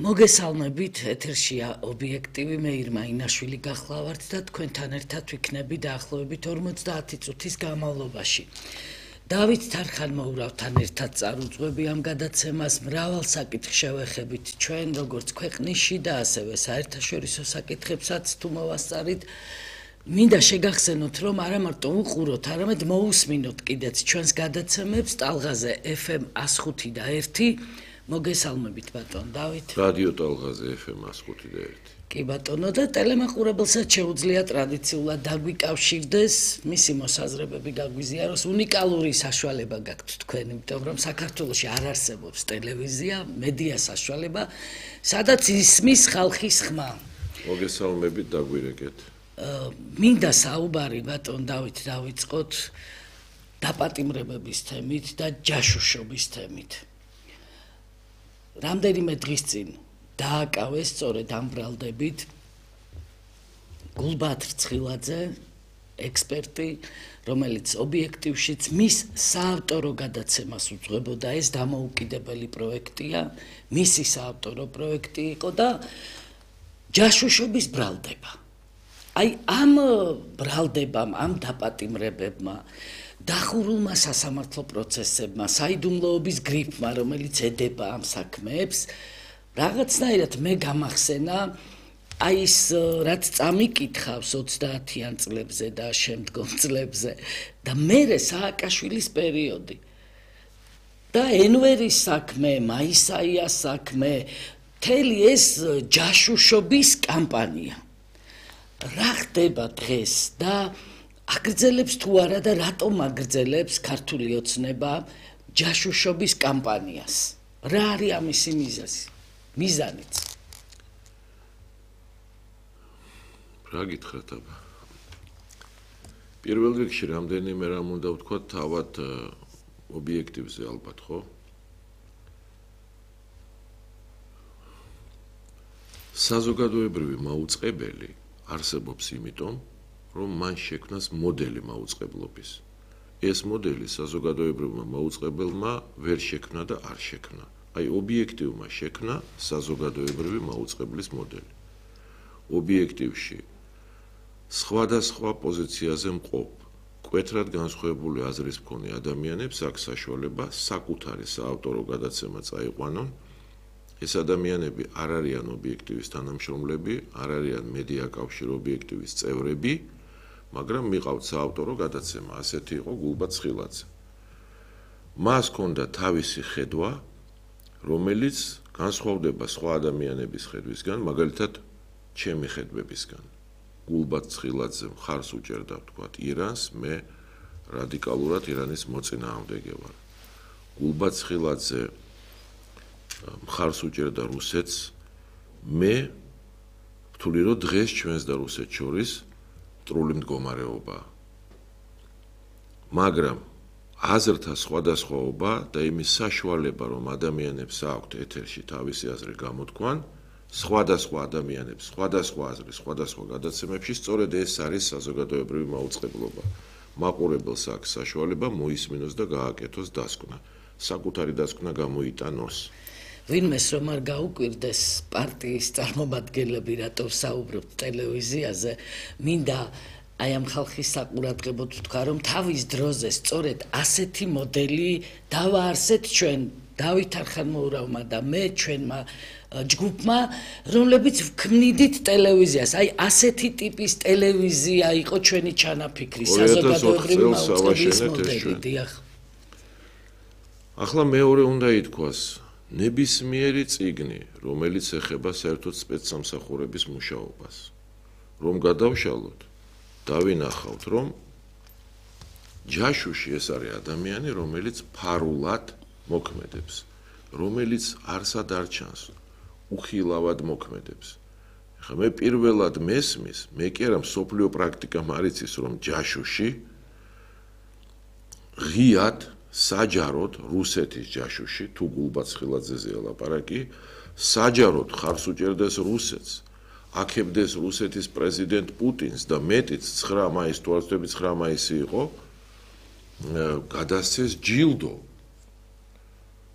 მოგესალმებით, ეთერშია ობიექტივი, მე ირმა ინაშვილი გახლავართ და თქვენთან ერთად ვიქნები დაახლოებით 50 წუთის განმავლობაში. დავით თარხანმოურავთან ერთად წარუძღვები ამ გადაცემას, მრავალ საკითხს შევეხებით ჩვენ, როგორც ქვეყნისში და ასევე საერთაშორისო საკითხებსაც თუ მოვასწარით. მინდა შეგახსენოთ, რომ არა მარტო უყუროთ, არამედ მოусმინოთ კიდეც ჩვენს გადაცემებს ტალღაზე FM 105 და 1. მოგესალმებით ბატონ დავით. რადიო ტალღაზე FM 105 და 1. კი ბატონო და ტელემაყურებელსაც შეუძლია ტრადიციულად დაგვიკავშირდეს, მისი მოსაზრებები გაგვიზიაროს, უნიკალური საშუალება გაქვთ თქვენ, იმიტომ რომ საქართველოში არ არსებობს ტელევიზია, მედია საშუალება, სადაც ისმის ხალხის ხმა. მოგესალმებით, დაგვირეკეთ. მინდა საუბარი ბატონ დავით დავიწყოთ დაპატიმრებების თემით და ჯაშუშობის თემით. რამდენიმე დღის წინ დააკავეს სწორედ ამ ბრალდებით გულბათ რცხილაძე, ექსპერტი, რომელიც ობიექტივშიც მის საავტორო გადაცემას უძღვებოდა, ეს დამოუკიდებელი პროექტია, მისი საავტორო პროექტი იყო და ჯაშუშობის ბრალდება. აი ამ ბრალდებამ, ამ დაპატიმრებებმა დახურულმა სასამართლო პროცესებმა, საიდუმლოების გრიფმა, რომელიც ედება ამ საქმეებს, რაღაცნაირად მე გამახსენა აი ის რაც წამიკითხავს 30-იან წლებზე და შემდგომ წლებზე და მერე სააკაშვილის პერიოდი. და ენვერის საქმე, მაისაიას საქმე, მთელი ეს ჯაშუშობის კამპანია. რა ხდება დღეს და აგრძელებს თუ არა და რატომ აგრძელებს ქართული ოცნება ჯაშუშობის კამპანიას? რა არის ამისი მიზანიც? რა გითხრათ აბა? პირველ რიგში რამდენიმე რამ უნდა ვთქვათ თავად ობიექტივზე ალბათ, ხო? საზოგადოებრივი მაუწყებელი არსებობს იმიტომ, რომ მან შექმნას მოდელი მაუწყებლობის. ეს მოდელი საზოგადოებრივმა მაუწყებელმა ვერ შექმნა და არ შექმნა. აი ობიექტივმა შექმნა საზოგადოებრივი მაუწყებლის მოდელი. ობიექტივში სხვადასხვა პოზიციაზე მყოფ, მკვეთრად განსხვავებული აზრის მქონე ადამიანებს აქვს საშუალება საკუთარი საავტორო გადაცემა წაიყვანონ. ეს ადამიანები არ არიან ობიექტივის თანამშრომლები, არ არიან მედია კავშირ ობიექტივის წევრები, მაგრამ მიყავთ საავტორო გადაცემა, ასეთი იყო გულბათ რცხილაძე. მას ჰქონდა თავისი ხედვა, რომელიც განსხვავდება სხვა ადამიანების ხედვისგან, მაგალითად, ჩემი ხედვებისგან. გულბათ რცხილაძე მხარს უჭერდა, ვთქვათ, ირანს, მე რადიკალურად ირანის მოწინააღმდეგე ვარ. გულბათ რცხილაძე მხარს უჭერდა რუსეთს, მე ვთვლი, რომ დღეს ჩვენს და რუსეთს შორის მტრული მდგომარეობაა. მაგრამ აზრთა სხვადასხვაობა და იმის საშუალება, რომ ადამიანებს აქვთ ეთერში თავისი აზრი გამოთქვან, სხვადასხვა ადამიანებს, სხვადასხვა აზრი, სხვადასხვა გადაცემებში, სწორედ ეს არის საზოგადოებრივი მაუწყებლობა. მაყურებელს აქვს საშუალება მოისმინოს და გააკეთოს დასკვნა. საკუთარი დასკვნა გამოიტანოს. ვინმეს რომ არ გაუკვირდეს პარტიის წარმომადგენლები, რატომ საუბრობთ ტელევიზიაზე, მინდა აი ამ ხალხის საყურადღებოდ ვთქვა, რომ თავის დროზე სწორედ ასეთი მოდელი დავაარსეთ ჩვენ, დავით თარხანმოურავმა და მე ჩვენმა ჯგუფმა, რომლებიც ვქმნიდით ტელევიზიას. აი ასეთი ტიპის ტელევიზია იყო ჩვენი ჩანაფიქრი, საზოგადოებრივი მაუწყებლის მოდელი. დიახ. ახლა მეორე უნდა ითქვას, ნებისმიერი წიგნი, რომელიც ეხება საერთოდ სპეცსამსახურების მუშაობას, რომ გადავშალოთ, დავინახავთ, რომ ჯაშუში ეს არის ადამიანი, რომელიც ფარულად მოქმედებს, რომელიც არსად არ ჩანს, უხილავად მოქმედებს. ახლა მე პირველად მესმის, მე კი არა მსოფლიო პრაქტიკამ არ იცის, რომ ჯაშუში ღიად საჯაროდ რუსეთის ჯაშუში, თუ გულბათ რცხილაძეზეა ლაპარაკი, საჯაროდ ხარს უჭერდეს რუსეთს, აქებდეს რუსეთის პრეზიდენტ პუტინს და მეტიც 9 მაისს თუ არ ვცდები 9 მაისი იყო, გადასცეს ჯილდო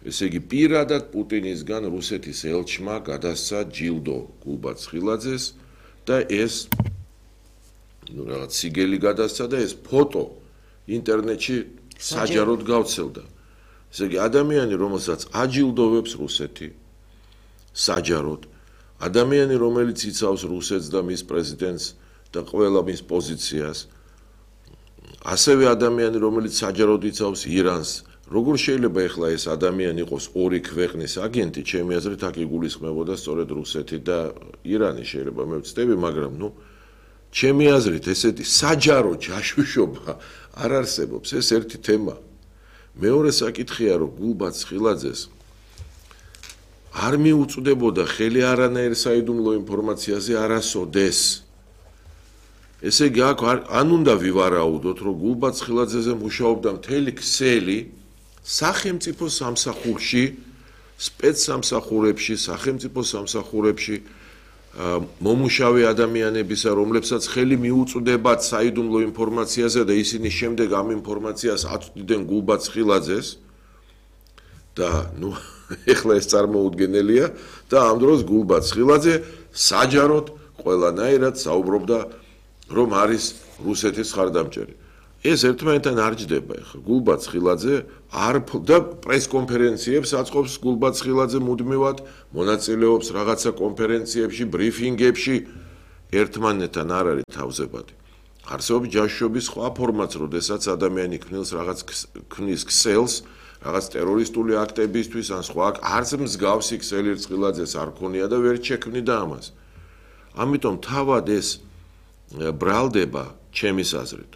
ესე იგი პირადად პუტინისგან რუსეთის ელჩმა გადასცა ჯილდო გულბაცხილაძეს და ეს რაღაც სიგელი გადასცა და ეს ფოტო ინტერნეტში საჯაროდ გავრცელდა. ესე იგი ადამიანი, რომელსაც აჯილდოვებს რუსეთი საჯაროდ, ადამიანი, რომელიც იცავს რუსეთს და მის პრეზიდენტს და ყველა მის პოზიციას, ასევე ადამიანი, რომელიც საჯაროდ იცავს ირანს, როგორ შეიძლება ეხლა ეს ადამიანი იყოს ორი ქვეყნის აგენტი, ჩემი აზრით აქ იგულისხმებოდა სწორედ რუსეთი და ირანი, შეიძლება მე ვცდები, მაგრამ ჩემი აზრით ესეთი საჯარო ჯაშუშობა არ არსებობს, ეს ერთი თემა. მეორე საკითხია, რომ გულბაცხილაძეს არ მიუწვდებოდა ხელი არანაირ საიდუმლო ინფორმაციაზე არასოდეს. ესე იგი აქ ან უნდა ვივარაუდოთ, რომ გულბაცხილაძეზე მუშაობდა მთელი ქსელი სახელმწიფო სამსახურში, სპეცსამსახურებში, სახელმწიფო სამსახურებში მომუშავე ადამიანებისა, რომლებსაც ხელი მიუწვდებათ საიდუმლო ინფორმაციაზე და ისინი შემდეგ ამ ინფორმაციას აწვდიდნენ გულბაცხილაძეს და ეხლა ეს წარმოუდგენელია და ამ დროს გულბაცხილაძე საჯაროდ ყველანაირად საუბრობდა, რომ არის რუსეთის ხარდამჭერი. ეს ერთმანეთთან არ ჯდება ეხლა. გულბაცხილაძე და პრესკონფერენციებს აწყობს გულბაცხილაძე მუდმივად, მონაწილეობს რაღაცა კონფერენციებში, ბრიფინგებში, ერთმანეთთან არ არის თავზებადი. არსებობს ჯაშუშობის სხვა ფორმაც, როდესაც ადამიანი ქმნის ქსელს, რაღაც ტერორისტული აქტებისთვის ან სხვა არც მსგავსი ქსელი რწყილაძეს არ ქონია და ვერ შექმნიდა ამას. ამიტომ თავად ეს ბრალდება ჩემის აზრით.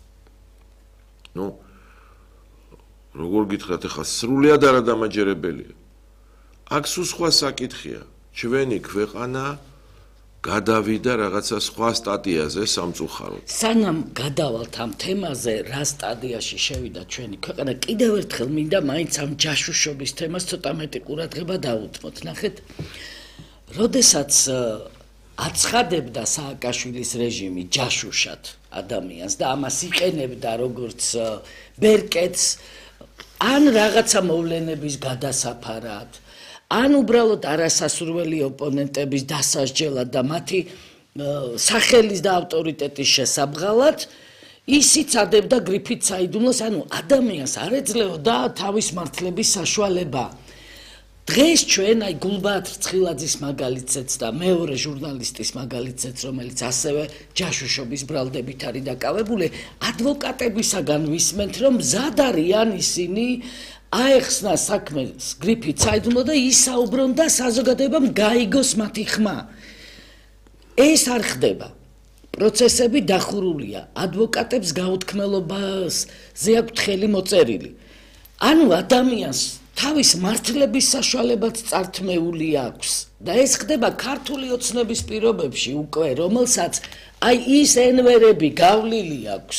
როგორ გითხრათ, ახლა სრულიად არადამაჯერებელია. აქ სულ სხვა საკითხია. ჩვენი ქვეყანა გადავიდა რაღაცა სხვა სტადიაზე სამწუხაროდ. სანამ გადავალთ ამ თემაზე, რა სტადიაში შევიდა ჩვენი ქვეყანა, კიდევ ერთხელ მინდა მაინც ამ ჯაშუშობის თემას ცოტა მეტი ყურადღება დავუთმოთ. ნახეთ, როდესაც აცხადებდა სააკაშვილის რეჟიმი ჯაშუშად ადამიანს და ამას იყენებდა როგორც ბერკეტს, ან რაღაცა მოვლენების გადასაფარად, ან უბრალოდ არასასურველი ოპონენტების დასასჯელად და მათი სახელის და ავტორიტეტის შესაბღალად, ის იცადებდა გრიფით საიდუმლოს, ანუ ადამიანს არ ეძლეოდა თავის მართლების საშუალება. დღეს ჩვენ აი გულბაათ რცხილაძის მაგალითზეც და მეორე ჟურნალისტის მაგალითზეც, რომელიც ასევე ჯაშუშობის ბრალდებით არის დაკავებული, ადვოკატებისაგან ვისმენთ, რომ მზად არიან ისინი აეხსნა საქმეს გრიფით საიდუმლო და ისაუბრონ და საზოგადოებამ გაიგოს მათი ხმა. ეს არ ხდება. პროცესები დახურულია, ადვოკატებს გაუთქმელობაზე აქვთ ხელი მოწერილი. ანუ ადამიანს თავის მართლების საშუალებაც წართმეული აქვს და ეს ხდება ქართული ოცნების პირობებში უკვე, რომელსაც აი ის ენვერები გავლილი აქვს.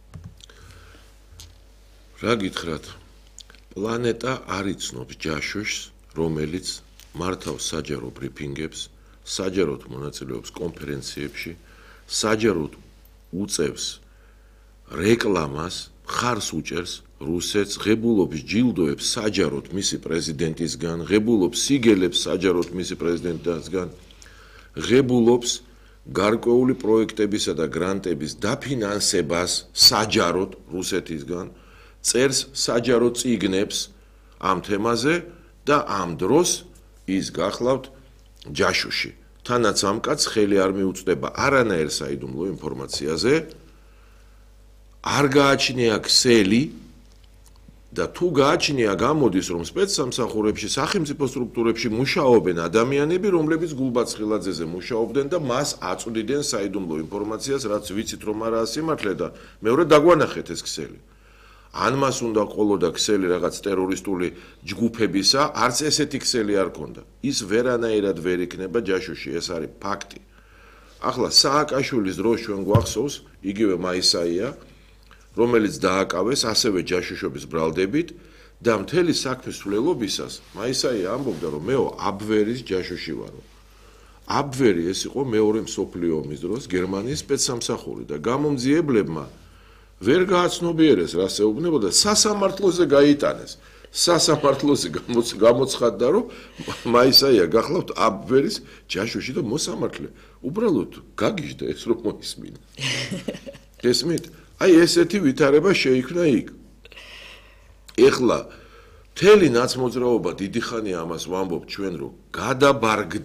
რა გითხრათ? პლანეტა არ იცნობს ჯაშუშს, რომელიც მართავს საჯარო ბრიფინგებს, საჯაროდ მონაწილეობს კონფერენციებში, საჯაროდ უწევს რეკლამას, ხარს უჭერს რუსეთს, ღებულობს ჯილდოებს საჯაროდ მისი პრეზიდენტისგან, ღებულობს სიგელებს საჯაროდ მისი პრეზიდენტისგან, ღებულობს გარკვეული პროექტებისა და გრანტების დაფინანსებას საჯაროდ რუსეთისგან, წერს საჯარო წიგნებს ამ თემაზე და ამ დროს ის გახლავთ ჯაშუში. თანაც ამ კაცს ხელი არ მიუწვდება არანაირ საიდუმლო ინფორმაციაზე, არ გააჩნია ქსელი და თუ გააჩნია, გამოდის, რომ სპეცსამსახურებში, სახელმწიფო სტრუქტურებში მუშაობენ ადამიანები, რომლებიც გულბაცხილაძეზე მუშაობდნენ და მას აწვდიდნენ საიდუმლო ინფორმაციას, რაც ვიცით, რომ არაა სიმართლე და მეორე დაგვანახეთ ეს ქსელი. ან მას უნდა ყოლოდა ქსელი რაღაც ტერორისტული ჯგუფებისა, არც ესეთი ქსელი არ ქონდა. ის ვერანაირად ვერ იქნება ჯაშუში, ეს არის ფაქტი. ახლა სააკაშვილის დროს ჩვენ გვახსოვს იგივე მაისაია, რომელიც დააკავეს ასევე ჯაშუშობის ბრალდებით და მთელი საქმის სრულობისას მაისაია ამბობდა, რომ მეო აბვერის ჯაშუში ვარო. აბვერი ეს იყო მეორე მსოფლიო ომის დროს გერმანიის სპეცსამსახური და გამომძიებლებმა ვერ გააცნობიერეს, რას ეუბნებოდა, სასამართლოზე გაიტანეს. სასამართლოზე გამოცხადდა, რომ მაისაია გახლავთ აბვერის ჯაშუში და მოსამართლე. უბრალოდ გაგიჟდა ეს რომ მოისმინა. გესმით? აი ესეთი ვითარება შეიქმნა იქ. ეხლა მთელი ნაცმოძრაობა დიდი ხანია ამას ვამბობ ჩვენ რომ გადაბარგდა